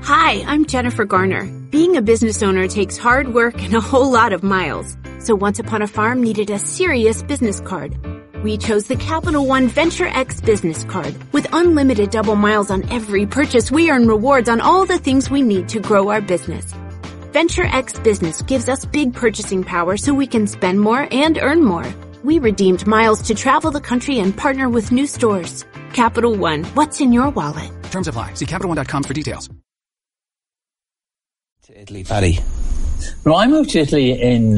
Hi, I'm Jennifer Garner. Being a business owner takes hard work and a whole lot of miles. So Once Upon a Farm needed a serious business card. We chose the Capital One Venture X business card. With unlimited double miles on every purchase, we earn rewards on all the things we need to grow our business. Venture X Business gives us big purchasing power so we can spend more and earn more. We redeemed miles to travel the country and partner with new stores. Capital One, what's in your wallet? Terms apply. See CapitalOne.com for details. To Italy, Paddy. No, I moved to Italy in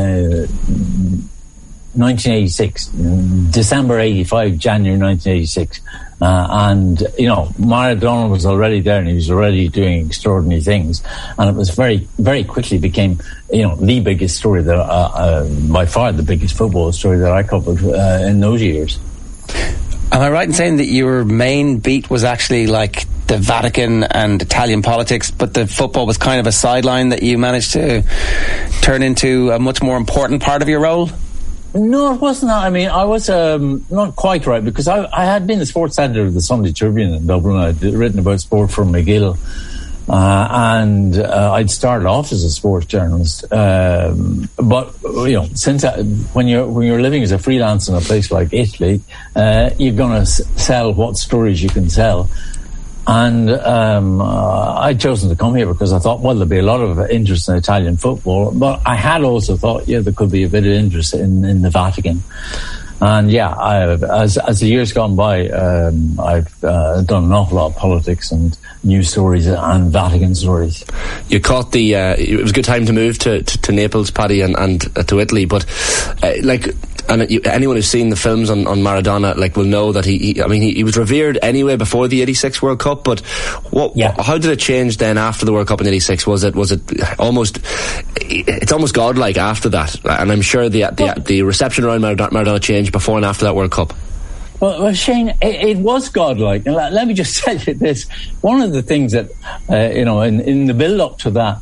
1986, December 85, January 1986. And, Maradona was already there and he was already doing extraordinary things. And it was very, very quickly became, the biggest story by far the biggest football story that I covered in those years. Am I right in saying that your main beat was actually like the Vatican and Italian politics, but the football was kind of a sideline that you managed to turn into a much more important part of your role? No, it wasn't that. I mean, I was not quite right, because I had been the sports editor of the Sunday Tribune in Dublin. I'd written about sport for McGill. And I'd started off as a sports journalist, but since when you're living as a freelance in a place like Italy, you're going to sell what stories you can sell. And I'd chosen to come here because I thought, well, there'd be a lot of interest in Italian football, but I had also thought, there could be a bit of interest in the Vatican. And as the years gone by, I've done an awful lot of politics and news stories and Vatican stories. You caught it was a good time to move to Naples, Paddy, and to Italy, but anyone who's seen the films on Maradona will know that he was revered anyway before the 86 World Cup, but how did it change then after the World Cup in 86? Was it almost godlike after that? And I'm sure the reception around Maradona changed before and after that World Cup. Well, Shane, it was godlike. And let me just tell you this. One of the things that, in the build-up to that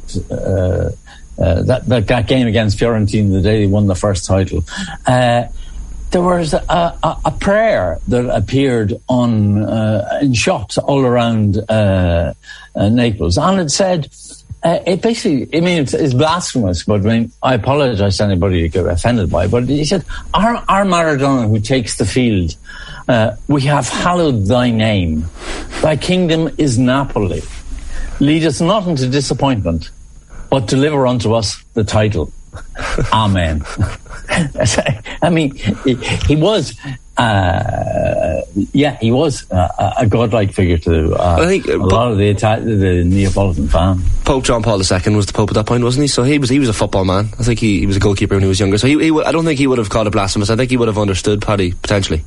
game against Fiorentina, the day they won the first title, there was a prayer that appeared in shops all around Naples. And it said, it's blasphemous, but I apologize to anybody who got offended by it, but he said, our Maradona who takes the field, we have hallowed thy name. Thy kingdom is Napoli. Lead us not into disappointment, but deliver unto us the title. Amen. I mean, he was a godlike figure to I think a lot of the Neapolitan fan. Pope John Paul II was the Pope at that point, wasn't he? So he was a football man. I think he was a goalkeeper when he was younger. So I don't think he would have called it blasphemous. I think he would have understood, Paddy, potentially.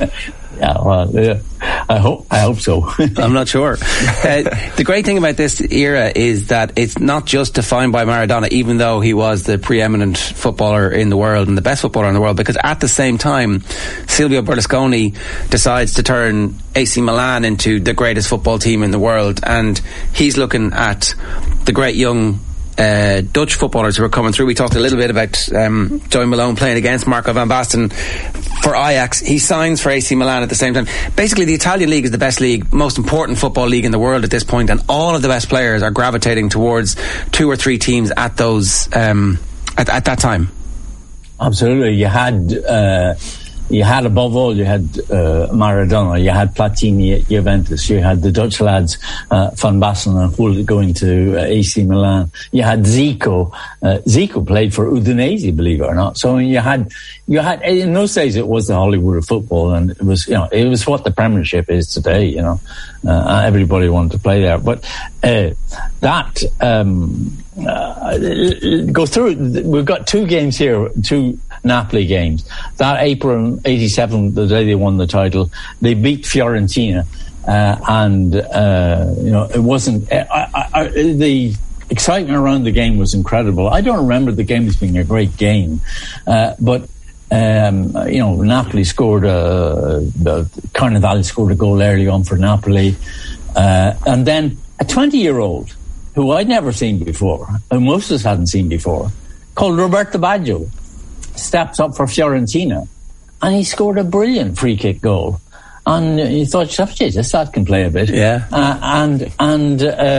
I hope so. I'm not sure. The great thing about this era is that it's not just defined by Maradona, even though he was the preeminent footballer in the world and the best footballer in the world, because at the same time, Silvio Berlusconi decides to turn AC Milan into the greatest football team in the world, and he's looking at the great young Dutch footballers who are coming through. We talked a little bit about Joey Malone playing against Marco van Basten for Ajax. He signs for AC Milan at the same time. Basically, the Italian league is the best league, most important football league in the world at this point, and all of the best players are gravitating towards two or three teams at those at that time. Absolutely. You had above all, you had Maradona, you had Platini at Juventus, you had the Dutch lads, Van Basten and Hulk going to AC Milan. You had Zico. Zico played for Udinese, believe it or not. So you had in those days it was the Hollywood of football, and it was what the Premiership is today. Everybody wanted to play there, but go through. We've got two games here, two Napoli games. That April 87, the day they won the title, they beat Fiorentina, and it wasn't the excitement around the game was incredible. I don't remember the game as being a great game, but Napoli scored Carnevale scored a goal early on for Napoli, and then a 20-year-old who I'd never seen before, and most of us hadn't seen before, called Roberto Baggio, steps up for Fiorentina, and he scored a brilliant free kick goal. And you thought, this lad can play a bit. Yeah.